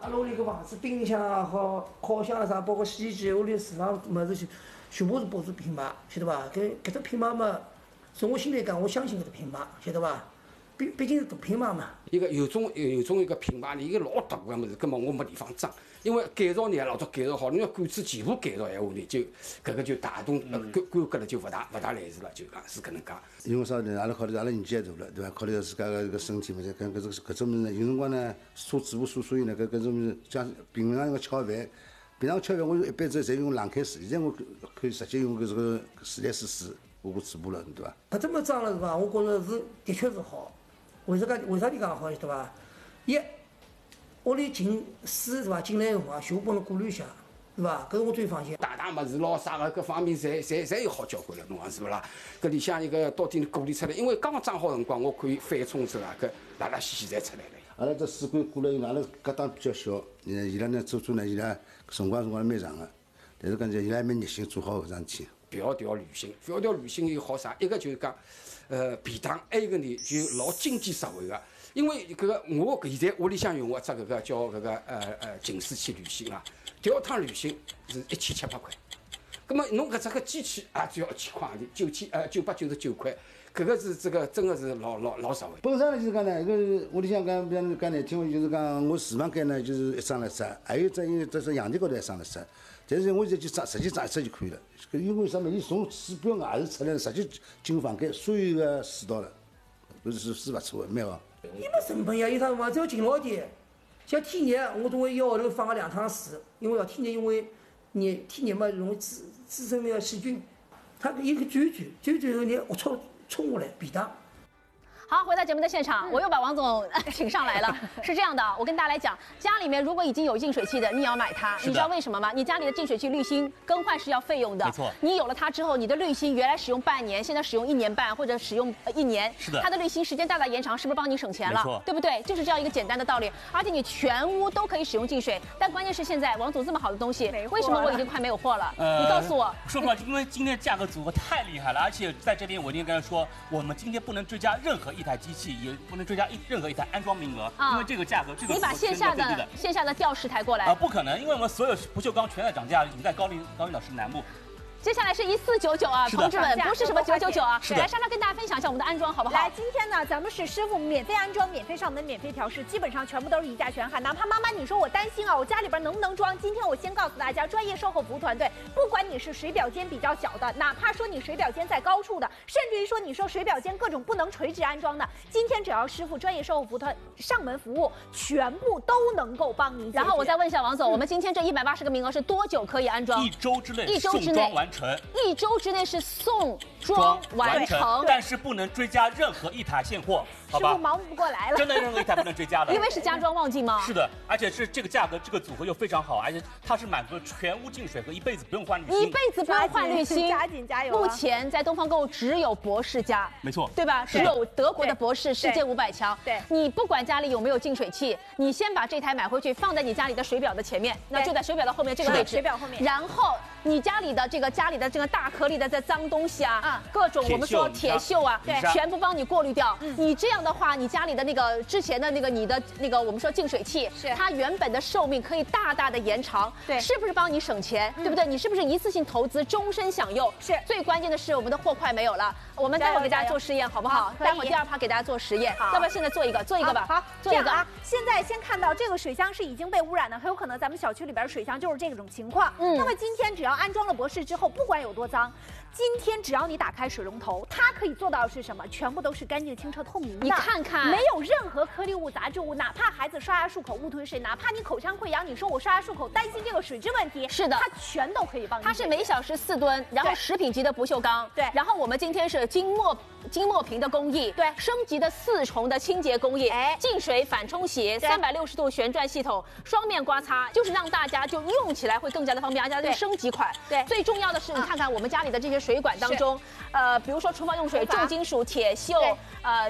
阿拉屋里个房子，冰箱也好，烤箱啊啥，包括洗衣机，屋里厨房物事全部是保持品牌，晓得伐？搿只品牌嘛，从我心里讲，我相信搿只品牌，晓得伐？毕竟是大品牌嘛。 一个有种一个品牌，一个老大个物事，根本我没地方装。因为改造呢，老早改造好，你要管子全部改造闲话呢，就搿个就大动管搿了就勿大来事了，就讲是搿能介。 因为啥呢？阿拉考虑阿拉年纪也大了，对伐？考虑到自家个身体嘛，搿种物事呢，有辰光呢，车子不所以呢，搿种物事像平常个吃好饭，平常吃饭我一般侪用冷开水，现在我可以直接用搿个自来水我嘴巴了，对伐？ 搿这么装了是伐？我觉着是的确是好。为啥你讲好晓得伐？一，屋里进水是伐？进来辰光全部帮侬过滤一下，是伐？搿是我最放心。 大物事咯，啥个各方面侪有好交关了，侬讲是勿啦？搿里向一个到底过滤出来，因为刚刚装好辰光，我可以翻冲之啊，搿拉拉稀侪出来了。 阿拉这水管过了以后，阿拉搿档比较小，伊拉呢做呢，伊拉辰光蛮长个，但是讲伊拉蛮热心做好搿桩事体。 迢迢旅行有好啥？一个就是讲，便当；还有一个呢就老经济实惠个。因为搿个我现在屋里向用个只搿个叫搿个净水器旅行啊，调趟旅行是1700块。葛末侬搿只个机器也只要1000块钿，999块。搿个是这个真的是老实惠。 本身呢就是讲呢，一个屋里向讲讲难听话，就是讲我厨房间呢就是一装了塞，还有因为这阳台高头还装了塞。但是我现在就直接装一只就可以了。因为啥么？伊从水表外头出来，直接进房间，所有个水道了，搿是勿错的，蛮好。 伊没成本呀，有啥嘛？只要勤劳点。像天热，我总归一个号头放个2趟水，因为天热，因为天热嘛容易滋生那个细菌，它一个转后你冲下来便当。 好，回到节目的现场，我又把王总请上来了。是这样的，我跟大家来讲，家里面如果已经有净水器的，你也要买它。你知道为什么吗？你家里的净水器滤芯更换是要费用的。 没错。 你有了它之后，你的滤芯原来使用半年，现在使用1年半或者使用1年， 是的。 它的滤芯时间大大延长，是不是帮你省钱了？ 没错。 对不对？就是这样一个简单的道理。而且你全屋都可以使用净水，但关键是现在王总这么好的东西，为什么我已经快没有货了？你告诉我。 说实话，因为今天价格组合太厉害了，而且在这边我一定跟他说，我们今天不能追加任何一台机器，也不能追加任何一台安装名额，因为这个价格，这个你把线下的吊饰抬过来不可能，因为我们所有不锈钢全在涨价，已经在高领导师栏目。 接下来是1499啊，同志们，不是什么999啊。来，莎莎跟大家分享一下我们的安装好不好？ 来，今天呢，咱们是师傅免费安装、免费上门、免费调试，基本上全部都是一价全喊。哪怕妈妈你说我担心啊，我家里边能不能装？今天我先告诉大家，专业售后服务团队，不管你是水表间比较小的，哪怕说你水表间在高处的，甚至于说你说水表间各种不能垂直安装的，今天只要师傅专业售后服务团上门服务，全部都能够帮你解决。 然后我再问一下王总，我们今天这180个名额是多久可以安装？ 1周之内送装完成。 1周之内是送装完成， 但是不能追加任何一台现货，好吧？ 师傅忙不过来了， 真的任何一台不能追加的， 因为是家装旺季吗？ 是的，而且是这个价格，这个组合又非常好，而且它是满足全屋净水和一辈子不用换滤芯， 一辈子不用换滤芯， 加紧加油！ 目前在东方购物只有博士家， 没错， 对吧？只有德国的博士，世界500强。 对， 你不管家里有没有净水器，你先把这台买回去，放在你家里的水表的前面，那就在水表的后面这个位置， 水表后面， 然后你家里的这个大颗粒的这脏东西啊，各种我们说铁锈啊， 对， 全部帮你过滤掉。你这样的话，你家里的那个之前的你的我们说净水器，它原本的寿命可以大大的延长， 对， 是不是帮你省钱？对不对？你是不是一次性投资，终身享用？ 是。 最关键的是我们的货快没有了，我们待会儿给大家做实验好不好？待会儿第2趴给大家做实验，要不要现在做一个吧？ 好， 做一个啊。现在先看到这个水箱是已经被污染的，很有可能咱们小区里边水箱就是这种情况。那么今天只要安装了博士之后，不管有多脏，今天只要你打开水龙头，它可以做到的是什么？全部都是干净、清澈、透明的。 你看看， 没有任何颗粒物、杂质物，哪怕孩子刷牙漱口误吞水，哪怕你口腔溃疡，你说我刷牙漱口担心这个水质问题， 是的， 它全都可以帮你。 它是每小时4吨，然后食品级的不锈钢， 对， 然后我们今天是金墨瓶的工艺， 对， 升级的4重的清洁工艺，净水反冲洗，360度旋转系统，双面刮擦，就是让大家就用起来会更加的方便，而且它是升级款。 对， 最重要的是，你看看我们家里的这些水管当中，比如说厨房用水重金属、铁锈，包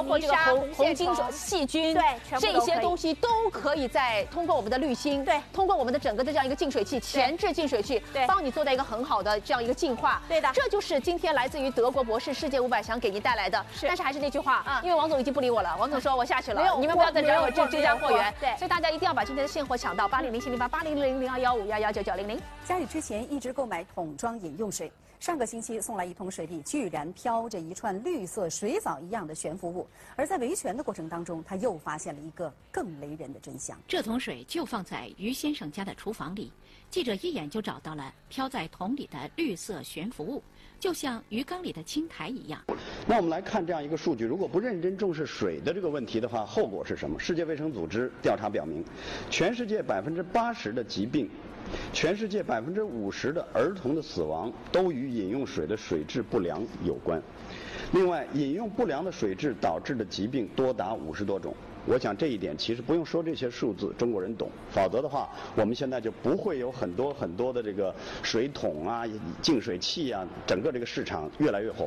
包括这个红金细菌， 对， 这些东西都可以通过我们的滤芯， 对， 通过我们的整个的这样一个净水器前置净水器， 对， 帮你做到一个很好的这样一个净化。 对的， 这就是今天来自于德国博士世界500强给您带来的。但是还是那句话，因为王总已经不理我了，王总说我下去了，你们不要再找我追加货源。对，所以大家一定要把今天的现货抢到80070880000215119900。 家里之前一直购买桶装饮用水，上个星期送来一桶水里居然飘着一串绿色水藻一样的悬浮物，而在维权的过程当中，他又发现了一个更雷人的真相。 这桶水就放在于先生家的厨房里，记者一眼就找到了飘在桶里的绿色悬浮物，就像鱼缸里的青苔一样。 那我们来看这样一个数据，如果不认真重视水的这个问题的话，后果是什么？世界卫生组织调查表明，全世界80%的疾病，全世界50%的儿童的死亡都与饮用水的水质不良有关。另外，饮用不良的水质导致的疾病多达50多种。我想这一点其实不用说这些数字，中国人懂。否则的话，我们现在就不会有很多的这个水桶啊、净水器啊，整个这个市场越来越火。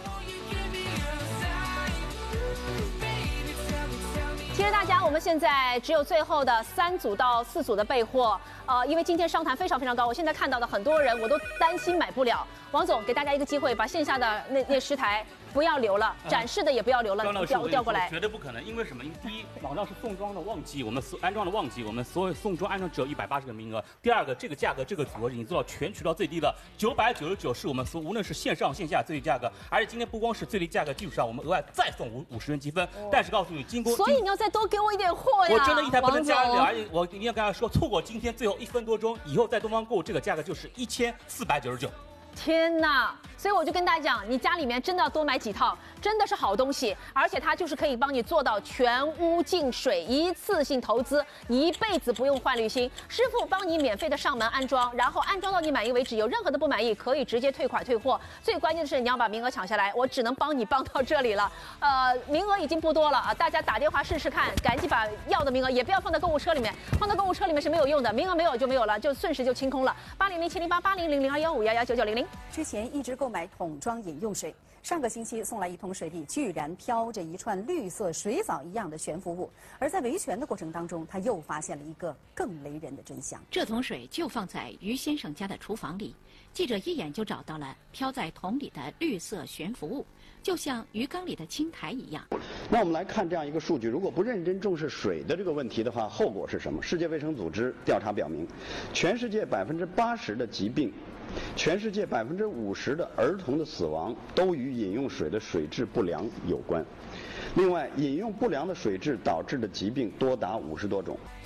其实大家，我们现在只有最后的3组到4组的备货，因为今天商谈非常非常高，我现在看到的很多人我都担心买不了。王总给大家一个机会，把线下的那10台不要留了，展示的也不要留了，调过来。 绝对不可能，因为什么？因为第一，网上是送装的旺季，我们安装的旺季，我们所有送装安装只有180个名额。第二个，这个价格这个组合已经做到全渠道最低了，999是我们无论是线上线下最低价格，而且今天不光是最低价格基础上，我们额外再送50元积分。但是告诉你，所以你要再多给我一点货呀！ 我真的一台不能加2，而且我一定要跟他说，错过今天最后1分多钟，以后在东方购这个价格就是1499。 天哪！所以我就跟大家讲，你家里面真的要多买几套，真的是好东西，而且它就是可以帮你做到全屋净水，一次性投资，一辈子不用换滤芯，师傅帮你免费的上门安装，然后安装到你满意为止，有任何的不满意可以直接退款退货。最关键的是你要把名额抢下来，我只能帮你帮到这里了。名额已经不多了啊，大家打电话试试看，赶紧把要的名额也不要放在购物车里面，放到购物车里面是没有用的，名额没有就没有了，就瞬时就清空了。80070880000215119900。 之前一直购买桶装饮用水，上个星期送来一桶水里居然飘着一串绿色水藻一样的悬浮物，而在维权的过程当中，他又发现了一个更雷人的真相。 这桶水就放在于先生家的厨房里，记者一眼就找到了飘在桶里的绿色悬浮物，就像鱼缸里的青苔一样。 那我们来看这样一个数据，如果不认真重视水的这个问题的话，后果是什么？世界卫生组织调查表明，全世界80%的疾病，全世界50%的儿童的死亡都与饮用水的水质不良有关。另外，饮用不良的水质导致的疾病多达50多种。